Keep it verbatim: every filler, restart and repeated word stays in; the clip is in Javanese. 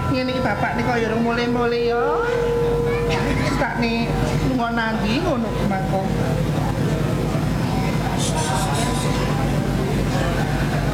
ngene iki bapak nih kaya urung mulai-mulai ya. Tak nih lunga nandi ngono mangkon.